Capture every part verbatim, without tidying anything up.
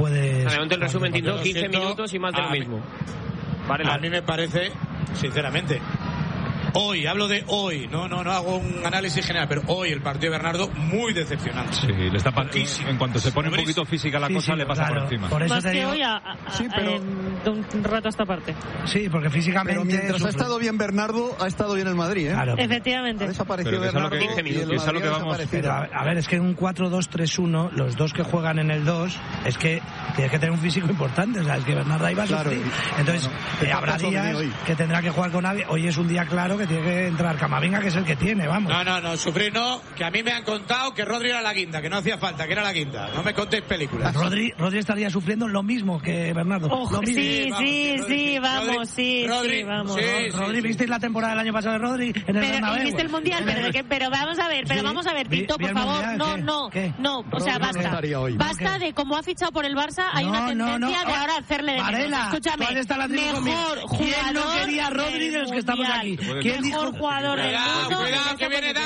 puedes... Realmente el resumen, Tito, quince minutos y más de lo mismo. Vale, a mí me parece, sinceramente, hoy, hablo de hoy, no no no hago un análisis general, pero hoy el partido de Bernardo muy decepcionante. Sí, le está Poquísimo. En cuanto se pone un poquito física la sí, cosa, sí, le pasa claro, por encima. Por eso Más te que digo... hoy a, a, sí, pero... en, de un rato a esta parte. Sí, porque físicamente... Pero mientras ha estado bien Bernardo, ha estado bien el Madrid, ¿eh? Claro. Efectivamente. Ha desaparecido Bernardo que, y el Madrid es a lo que vamos... Pero a, a ver, es que en un cuatro dos tres uno, los dos que juegan en el dos, es que tienes que tener un físico importante, o sea, es que Bernardo ahí va a claro, sufrir. Entonces, bueno, eh, habrá días que tendrá que jugar con nadie. Hoy es un día claro que tiene que entrar Camavinga, que es el que tiene, vamos. No, no, no, sufrir no, que a mí me han contado que Rodri era la guinda, que no hacía falta, que era la guinda. No me contéis películas. Rodri, Rodri estaría sufriendo lo mismo que Bernardo. Oh, lo mismo. Sí, vamos, sí, Rodri, sí, vamos, Rodri, sí, Rodri, sí, vamos. Sí, Rodri, sí, Rodri sí. ¿visteis la temporada del año pasado de Rodri en el Pero, Bernabéu? ¿y viste el Mundial? Pero, ¿de qué? pero vamos a ver, pero Sí. vamos a ver, Tito, Vi- por vi el favor, Mundial, no, ¿qué? no, ¿Qué? no, o sea, Rodri no basta. estaría hoy. Basta ¿Qué? de cómo ha fichado por el Barça, hay No, una no, tendencia no. de ahora hacerle de menos. Varela, Escúchame, ¿cuál está la tribu conmigo? mejor ¿Quién jugador no quería a Rodri de los que estamos del aquí? Mundial. ¿Quién Mejor dijo? jugador del Cuidado, mundo. cuidado, que viene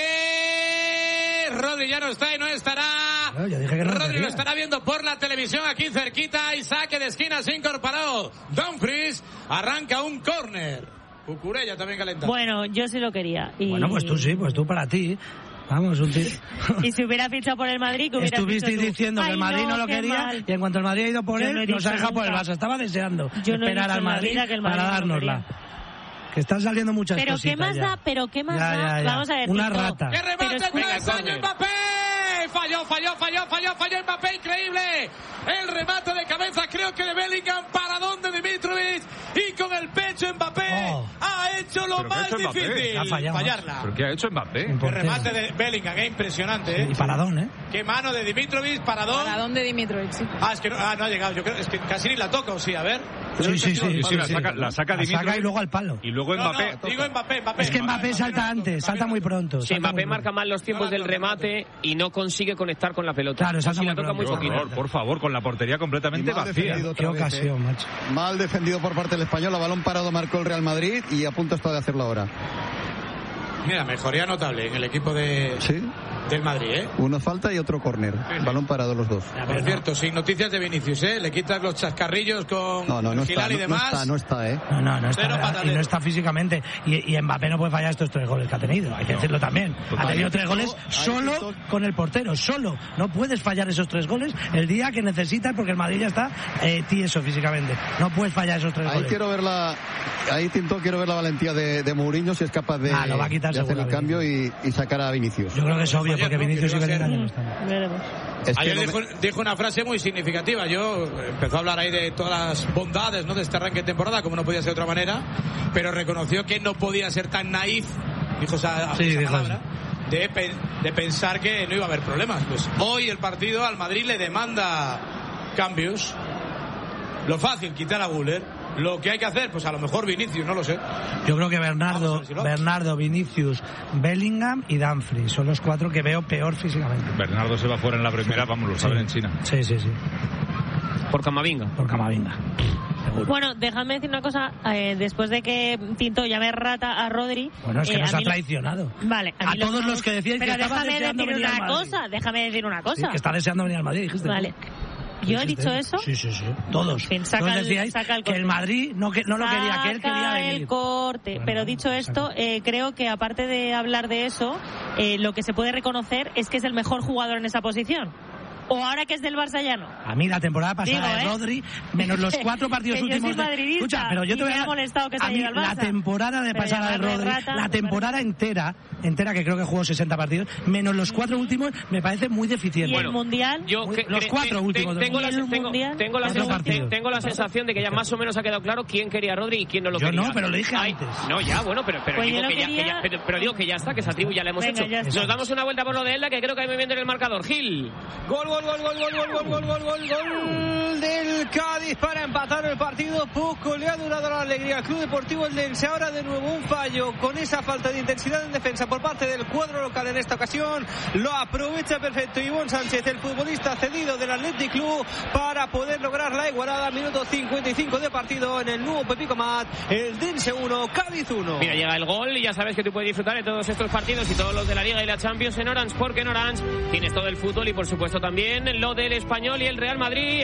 Danfrey. Rodri ya no está y no estará. No, yo dije que no Rodri quería. lo estará viendo por la televisión aquí cerquita y saque de esquina se incorporó. Dumfries arranca un córner. Cucurella también calentando. Bueno, yo sí lo quería. Y... Bueno, pues tú sí, pues tú para ti. Vamos, un tío. Y si hubiera fichado por el Madrid, que hubiera Estuvisteis dicho tú, diciendo que el Madrid "Ay, no, lo qué quería mal". y en cuanto el Madrid ha ido por Yo él, no he nos ha dicho dejado por el nunca. Barça. Estaba deseando Yo no he esperar dicho al en la Madrid, vida que el Madrid para no lo dárnosla. quería. Que están saliendo muchas Pero cositas qué más ya. da, pero qué más Ya, da. ya, ya. Vamos a ver, Una Tito. rata. ¡Que Pero remate! escucha- ¡Travesaño Mbappé! Falló, falló, falló, falló, falló Mbappé, increíble. El remate de cabeza, creo que de Bellingham, para donde Dimitrovic, y con el pecho Mbappé Oh. ha hecho lo ¿Pero qué ha más hecho Mbappé? difícil, Ha fallado. fallarla. ¿Pero qué ha hecho Mbappé? El remate de Bellingham, es impresionante, ¿eh? Y paradón, ¿eh? Qué mano de Dimitrovic, paradón. Paradón de Dimitrovic, sí. Ah, es que no, ah, no ha llegado, yo creo, es que casi ni la toca, o sí, a ver. Sí, sí, sí. Sí, sí, la sí. saca, la saca La Dimitrovic saca y luego al palo. y luego No, Mbappé. no, digo Mbappé, Mbappé. Es que Mbappé salta antes, salta muy pronto. Sí, salta muy Mbappé pronto. marca mal los tiempos del remate y no consigue conectar con la pelota. Claro, salta Si la muy toca muy pronto. Por poquito. favor, por favor, con la portería completamente Y mal vacía. defendido Qué otra vez, ocasión, ¿eh? macho. Mal defendido por parte del español, a balón parado marcó el Real Madrid y a punto está de hacerlo ahora. Mira, mejoría notable en el equipo de, Sí, del Madrid, ¿eh? uno falta y otro córner. sí. Balón parado los dos. Por cierto, sin noticias de Vinicius, ¿eh? Le quitas los chascarrillos con No, no, no está, Gilal y no, no demás. está, no está, ¿eh? No, no, no Cero está, y patatero. no está físicamente. Y, y Mbappé no puede fallar estos tres goles que ha tenido, hay que decirlo también. Ha tenido tres goles solo con el portero, solo. No puedes fallar esos tres goles el día que necesitas porque el Madrid ya está eh, tieso físicamente. No puedes fallar esos tres Ahí goles. quiero ver la, ahí Tinto, quiero ver la valentía de, de Mourinho si es capaz de, Ah, lo va a quitar de hacer el seguro, cambio y, y sacar a Vinicius. Yo creo que es obvio porque Ayer, ¿no? Vinicius y Que iba a ser- Bellingham ya no están. Veremos. Es que Ayer no me- dijo, dijo una frase muy significativa. Yo empezó a hablar ahí de todas las bondades, ¿no? De este arranque de temporada, como no podía ser de otra manera, pero reconoció que no podía ser tan naif, dijo esa, Sí, esa dijo palabra, de, pe- de pensar que no iba a haber problemas. Pues hoy el partido al Madrid le demanda cambios. Lo fácil, quitar a Güler. Lo que hay que hacer, pues a lo mejor Vinicius, no lo sé. Yo creo que Vamos a Bernardo, ver si lo- Bernardo, Vinicius, Bellingham y Dumfries son los cuatro que veo peor físicamente. Bernardo se va fuera en la primera, vamos, lo saben en China. Sí, sí, sí. Por Camavinga. Por Camavinga. Seguro. Bueno, déjame decir una cosa. Eh, después de que Tinto llame rata a Rodri. Bueno, es que eh, nos a ha mí lo- traicionado. Vale. A mí lo todos los que decíais que Pero estaba déjame deseando decir venir al una Madrid. cosa. Déjame decir una Sí, cosa. que está deseando venir al Madrid, dijiste. Vale. ¿Yo he dicho eso? Sí, sí, sí. Todos. En fin, saca Todos el- decíais saca el que el corte. Madrid no, que, no lo quería, que él quería Saca venir. el corte. Bueno, Pero dicho esto, saca. eh, creo que aparte de hablar de eso, eh, lo que se puede reconocer es que es el mejor jugador en esa posición. O ahora que es del Barça ya no. A mí la temporada pasada Digo, de ¿eh? Rodri, menos los cuatro partidos Que yo últimos soy de... madridista Escucha, pero yo y te voy me a... ha molestado que se a haya mí ido al la Barça. temporada de Pero pasada de llamarle Rodri, rata, la me temporada entera, entera que creo que jugó sesenta partidos, menos los cuatro últimos, me parece muy deficiente. Y el Mundial... Yo Muy- que- los que- cuatro te- últimos del tengo, la, Mundial. tengo, Mundial. tengo, la Cuatro sensación, partidos. tengo la sensación de que ya más o menos ha quedado claro quién quería a Rodri y quién no lo Yo quería. no, pero lo dije Ay, antes. No, ya, bueno, pero, pero, Pues digo yo lo que ya, que quería- ya- pero, pero digo que ya está, que esa tribu ya la hemos Venga, hecho. ya está. Nos damos una vuelta por lo de Elda, que creo que hay movimiento en el marcador. Gil. Gol, gol, gol, gol, gol, gol, gol, gol, gol, gol, gol del Cádiz para empatar el partido. Poco le ha durado la alegría al Club Deportivo Eldense. Ahora de nuevo un fallo con esa falta de intensidad en defensa por parte del cuadro local en esta ocasión. Lo aprovecha perfecto Ivonne Sánchez, el futbolista cedido del Athletic Club, para poder lograr la igualada. Minuto cincuenta y cinco de partido en el nuevo Pepico Mat. Eldense uno, Cádiz uno. Mira, llega el gol y ya sabes que tú puedes disfrutar de todos estos partidos y todos los de la Liga y la Champions en Orange, porque en Orange tienes todo el fútbol y por supuesto también lo del Español y el Real Madrid.